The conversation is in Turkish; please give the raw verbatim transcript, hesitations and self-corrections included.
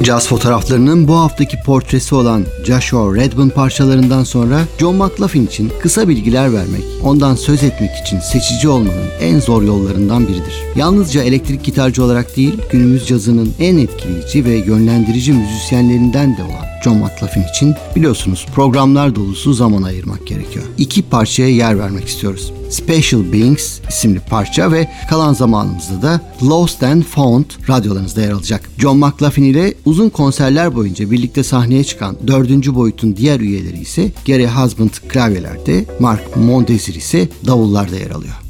Caz fotoğraflarının bu haftaki portresi olan Joshua Redman parçalarından sonra John McLaughlin için kısa bilgiler vermek, ondan söz etmek için seçici olmanın en zor yollarından biridir. Yalnızca elektrik gitarcı olarak değil, günümüz cazının en etkileyici ve yönlendirici müzisyenlerinden de olan John McLaughlin için biliyorsunuz programlar dolusu zaman ayırmak gerekiyor. İki parçaya yer vermek istiyoruz. Special Beings isimli parça ve kalan zamanımızda da Lost and Found radyolarınızda yer alacak. John McLaughlin ile uzun konserler boyunca birlikte sahneye çıkan dördüncü boyutun diğer üyeleri ise Gary Husband klavyelerde, Mark Mondesir ise davullarda yer alıyor.